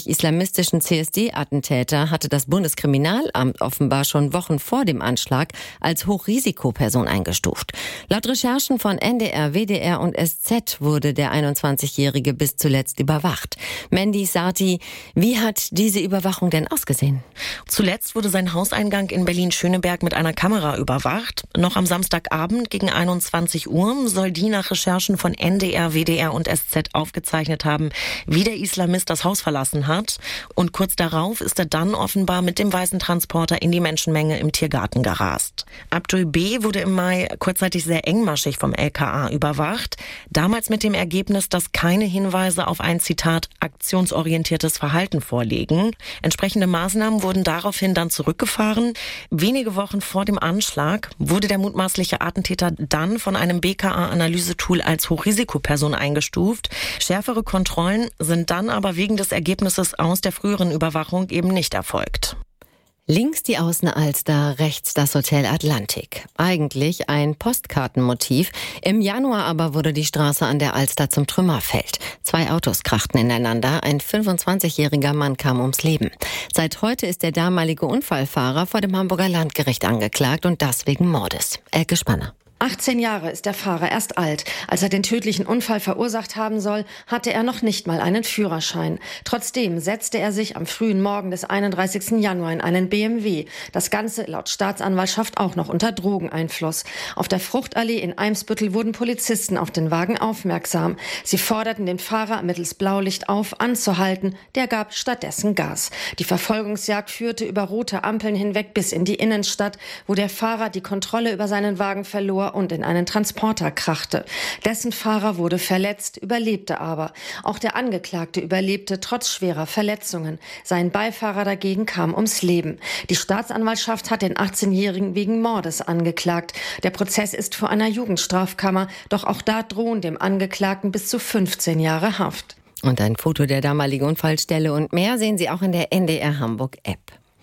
mutmaßlich islamistischen CSD-Attentäter hatte das Bundeskriminalamt offenbar schon Wochen vor dem Anschlag als Hochrisikoperson eingestuft. Laut Recherchen von NDR, WDR und SZ wurde der 21-Jährige bis zuletzt überwacht. Mandy Sarti, wie hat diese Überwachung denn ausgesehen? Zuletzt wurde sein Hauseingang in Berlin-Schöneberg mit einer Kamera überwacht. Noch am Samstagabend gegen 21 Uhr soll die nach Recherchen von NDR, WDR und SZ aufgezeichnet haben, wie der Islamist das Haus verlassen hat. Und kurz darauf ist er dann offenbar mit dem weißen Transporter in die Menschenmenge im Tiergarten gerast. Abdul B. wurde im Mai kurzzeitig sehr engmaschig vom LKA überwacht. Damals mit dem Ergebnis, dass keine Hinweise auf ein, Zitat, aktionsorientiertes Verhalten vorliegen. Entsprechende Maßnahmen wurden daraufhin dann zurückgefahren. Wenige Wochen vor dem Anschlag wurde der mutmaßliche Attentäter dann von einem BKA-Analysetool als Hochrisikoperson eingestuft. Schärfere Kontrollen sind dann aber wegen des Ergebnisses aus der früheren Überwachung eben nicht erfolgt. Links die Außenalster, rechts das Hotel Atlantik. Eigentlich ein Postkartenmotiv. Im Januar aber wurde die Straße an der Alster zum Trümmerfeld. 2 Autos krachten ineinander. Ein 25-jähriger Mann kam ums Leben. Seit heute ist der damalige Unfallfahrer vor dem Hamburger Landgericht angeklagt und das wegen Mordes. Elke Spanner. 18 Jahre ist der Fahrer erst alt. Als er den tödlichen Unfall verursacht haben soll, hatte er noch nicht mal einen Führerschein. Trotzdem setzte er sich am frühen Morgen des 31. Januar in einen BMW. Das Ganze laut Staatsanwaltschaft auch noch unter Drogeneinfluss. Auf der Fruchtallee in Eimsbüttel wurden Polizisten auf den Wagen aufmerksam. Sie forderten den Fahrer mittels Blaulicht auf, anzuhalten. Der gab stattdessen Gas. Die Verfolgungsjagd führte über rote Ampeln hinweg bis in die Innenstadt, wo der Fahrer die Kontrolle über seinen Wagen verlor und in einen Transporter krachte. Dessen Fahrer wurde verletzt, überlebte aber. Auch der Angeklagte überlebte trotz schwerer Verletzungen. Sein Beifahrer dagegen kam ums Leben. Die Staatsanwaltschaft hat den 18-Jährigen wegen Mordes angeklagt. Der Prozess ist vor einer Jugendstrafkammer, doch auch da drohen dem Angeklagten bis zu 15 Jahre Haft. Und ein Foto der damaligen Unfallstelle und mehr sehen Sie auch in der NDR Hamburg App.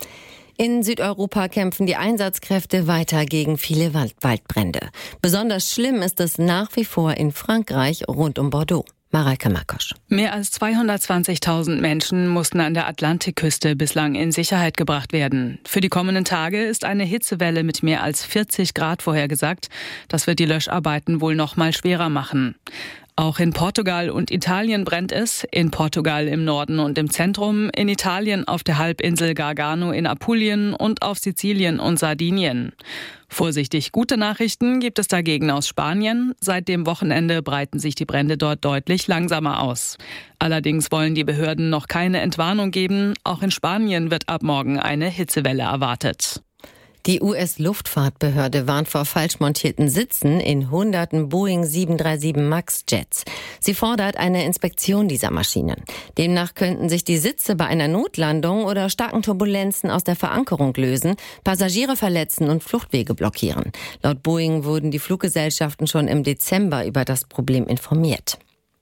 In Südeuropa kämpfen die Einsatzkräfte weiter gegen viele Waldbrände. Besonders schlimm ist es nach wie vor in Frankreich rund um Bordeaux. Mareike Makosch. Mehr als 220.000 Menschen mussten an der Atlantikküste bislang in Sicherheit gebracht werden. Für die kommenden Tage ist eine Hitzewelle mit mehr als 40 Grad vorhergesagt. Das wird die Löscharbeiten wohl noch mal schwerer machen. Auch in Portugal und Italien brennt es. In Portugal im Norden und im Zentrum, in Italien auf der Halbinsel Gargano in Apulien und auf Sizilien und Sardinien. Vorsichtig gute Nachrichten gibt es dagegen aus Spanien. Seit dem Wochenende breiten sich die Brände dort deutlich langsamer aus. Allerdings wollen die Behörden noch keine Entwarnung geben. Auch in Spanien wird ab morgen eine Hitzewelle erwartet. Die US-Luftfahrtbehörde warnt vor falsch montierten Sitzen in hunderten Boeing 737 MAX-Jets. Sie fordert eine Inspektion dieser Maschinen. Demnach könnten sich die Sitze bei einer Notlandung oder starken Turbulenzen aus der Verankerung lösen, Passagiere verletzen und Fluchtwege blockieren. Laut Boeing wurden die Fluggesellschaften schon im Dezember über das Problem informiert.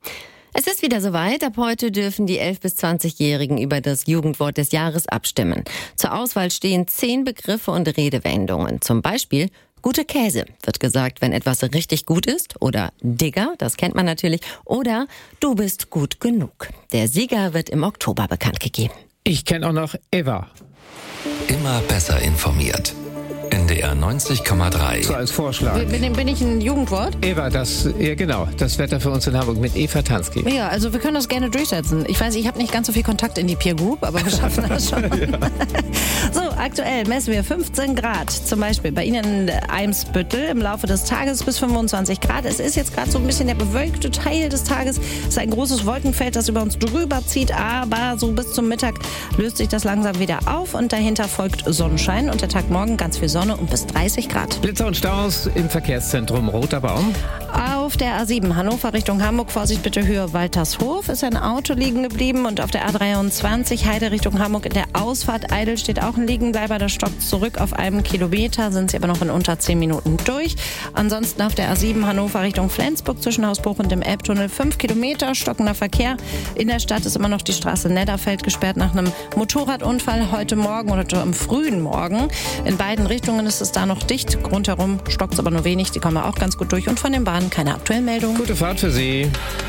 Es ist wieder soweit. Ab heute dürfen die 11- bis 20-Jährigen über das Jugendwort des Jahres abstimmen. Zur Auswahl stehen 10 Begriffe und Redewendungen. Zum Beispiel gute Käse wird gesagt, wenn etwas richtig gut ist. Oder Digger, das kennt man natürlich. Oder du bist gut genug. Der Sieger wird im Oktober bekannt gegeben. Ich kenne auch noch Eva. Immer besser informiert. NDR 90,3. So als Vorschlag. Bin ich ein Jugendwort? Eva, genau, das Wetter für uns in Hamburg mit Eva Tansky. Ja, also wir können das gerne durchsetzen. Ich weiß, ich habe nicht ganz so viel Kontakt in die Peer Group, aber wir schaffen das schon. Ja. So, aktuell messen wir 15 Grad. Zum Beispiel bei Ihnen in Eimsbüttel im Laufe des Tages bis 25 Grad. Es ist jetzt gerade so ein bisschen der bewölkte Teil des Tages. Es ist ein großes Wolkenfeld, das über uns drüber zieht, aber so bis zum Mittag löst sich das langsam wieder auf und dahinter folgt Sonnenschein und der Tag morgen ganz viel Sonne und bis 30 Grad. Blitzer und Staus im Verkehrszentrum Roter Baum. Auf der A7 Hannover Richtung Hamburg, Vorsicht bitte Höhe Waltershof, ist ein Auto liegen geblieben und auf der A23 Heide Richtung Hamburg in der Ausfahrt Eidel steht auch ein Liegenbleiber, der stockt zurück auf einem Kilometer, sind sie aber noch in unter 10 Minuten durch. Ansonsten auf der A7 Hannover Richtung Flensburg zwischen Hausbruch und dem Elbtunnel 5 Kilometer, stockender Verkehr. In der Stadt ist immer noch die Straße Nedderfeld gesperrt nach einem Motorradunfall heute Morgen oder am frühen Morgen. In beiden Richtungen ist es da noch dicht, rundherum stockt es aber nur wenig, die kommen auch ganz gut durch und von den Bahnen keine aktuellen Meldungen. Gute Fahrt für Sie.